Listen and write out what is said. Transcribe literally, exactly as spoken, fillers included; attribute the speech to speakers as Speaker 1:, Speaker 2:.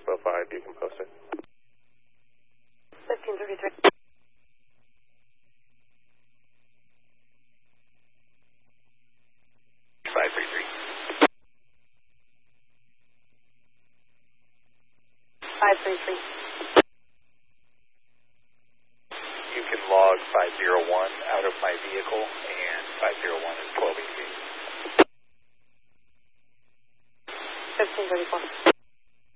Speaker 1: Expo five, you can post it.
Speaker 2: fifteen thirty-three.
Speaker 3: five three three.
Speaker 2: five three three.
Speaker 3: You can log five zero one out of my vehicle, and five zero one is twelve eighty-eight.